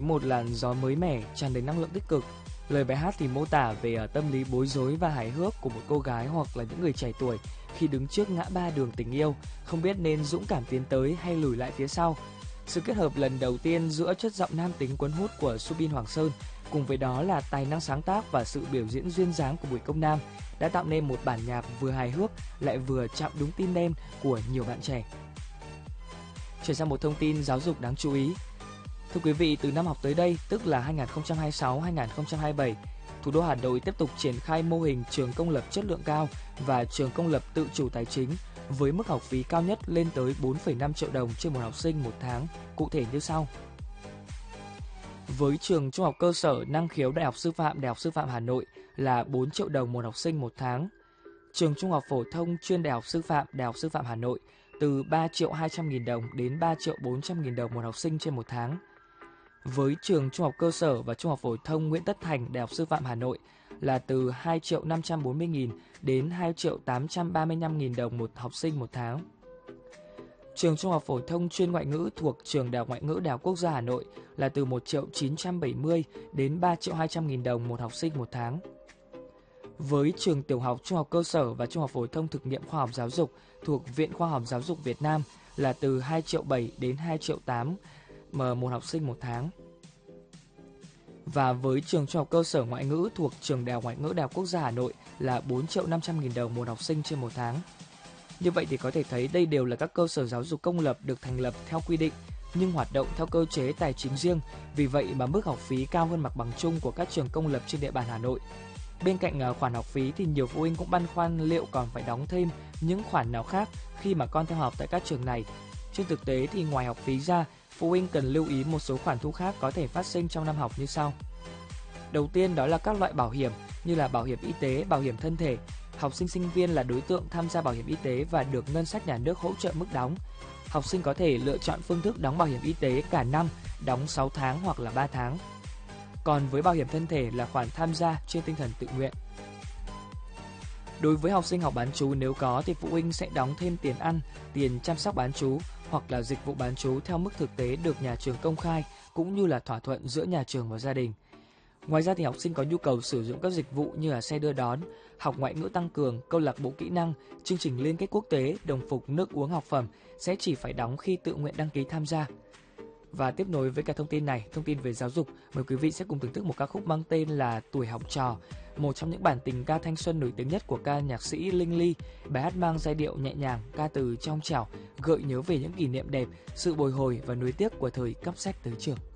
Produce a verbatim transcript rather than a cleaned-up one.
một làn gió mới mẻ, tràn đầy năng lượng tích cực. Lời bài hát thì mô tả về tâm lý bối rối và hài hước của một cô gái hoặc là những người trẻ tuổi khi đứng trước ngã ba đường tình yêu, không biết nên dũng cảm tiến tới hay lùi lại phía sau. Sự kết hợp lần đầu tiên giữa chất giọng nam tính cuốn hút của Subin Hoàng Sơn cùng với đó là tài năng sáng tác và sự biểu diễn duyên dáng của Bùi Công Nam đã tạo nên một bản nhạc vừa hài hước lại vừa chạm đúng tim đen của nhiều bạn trẻ. Chuyển sang một thông tin giáo dục đáng chú ý. Thưa quý vị, từ năm học tới đây, tức là hai nghìn không trăm hai mươi sáu hai nghìn không trăm hai mươi bảy, thủ đô Hà Nội tiếp tục triển khai mô hình trường công lập chất lượng cao và trường công lập tự chủ tài chính với mức học phí cao nhất lên tới bốn phẩy năm triệu đồng trên một học sinh một tháng, cụ thể như sau. Với trường trung học cơ sở năng khiếu Đại học Sư phạm Đại học Sư phạm Hà Nội là bốn triệu đồng một học sinh một tháng. Trường trung học phổ thông chuyên Đại học Sư phạm Đại học Sư phạm Hà Nội từ ba triệu hai trăm nghìn đồng đến ba triệu bốn trăm nghìn đồng một học sinh trên một tháng. Với trường trung học cơ sở và trung học phổ thông Nguyễn Tất Thành Đại học Sư phạm Hà Nội là từ hai triệu năm trăm bốn mươi nghìn đến hai triệu tám trăm ba mươi lăm nghìn đồng một học sinh một tháng. Trường trung học phổ thông chuyên ngoại ngữ thuộc trường Đại học Ngoại ngữ Đại học Quốc gia Hà Nội là từ một triệu chín trăm bảy mươi đến ba triệu hai trăm nghìn đồng một học sinh một tháng. Với trường tiểu học, trung học cơ sở và trung học phổ thông thực nghiệm khoa học giáo dục thuộc Viện Khoa học Giáo dục Việt Nam là từ hai triệu bảy đến hai triệu tám mà một học sinh một tháng. Và với trường trung học cơ sở ngoại ngữ thuộc trường Đại học Ngoại ngữ Đại học Quốc gia Hà Nội là bốn triệu năm trăm nghìn đồng một học sinh trên một tháng. Như vậy thì có thể thấy đây đều là các cơ sở giáo dục công lập được thành lập theo quy định nhưng hoạt động theo cơ chế tài chính riêng, vì vậy mà mức học phí cao hơn mặt bằng chung của các trường công lập trên địa bàn Hà Nội. Bên cạnh khoản học phí thì nhiều phụ huynh cũng băn khoăn liệu còn phải đóng thêm những khoản nào khác khi mà con theo học tại các trường này. Trên thực tế thì ngoài học phí ra, phụ huynh cần lưu ý một số khoản thu khác có thể phát sinh trong năm học như sau. Đầu tiên đó là các loại bảo hiểm như là bảo hiểm y tế, bảo hiểm thân thể. Học sinh sinh viên là đối tượng tham gia bảo hiểm y tế và được ngân sách nhà nước hỗ trợ mức đóng. Học sinh có thể lựa chọn phương thức đóng bảo hiểm y tế cả năm, đóng sáu tháng hoặc là ba tháng. Còn với bảo hiểm thân thể là khoản tham gia trên tinh thần tự nguyện. Đối với học sinh học bán trú nếu có thì phụ huynh sẽ đóng thêm tiền ăn, tiền chăm sóc bán trú hoặc là dịch vụ bán trú theo mức thực tế được nhà trường công khai cũng như là thỏa thuận giữa nhà trường và gia đình. Ngoài ra thì học sinh có nhu cầu sử dụng các dịch vụ như là xe đưa đón, học ngoại ngữ tăng cường, câu lạc bộ kỹ năng, chương trình liên kết quốc tế, đồng phục, nước uống, học phẩm sẽ chỉ phải đóng khi tự nguyện đăng ký tham gia. Và tiếp nối với cả thông tin này, thông tin về giáo dục, mời quý vị sẽ cùng thưởng thức một ca khúc mang tên là Tuổi học trò, một trong những bản tình ca thanh xuân nổi tiếng nhất của ca nhạc sĩ Linh Ly. Bài hát mang giai điệu nhẹ nhàng, ca từ trong trẻo, gợi nhớ về những kỷ niệm đẹp, sự bồi hồi và nuối tiếc của thời cắp sách tới trường.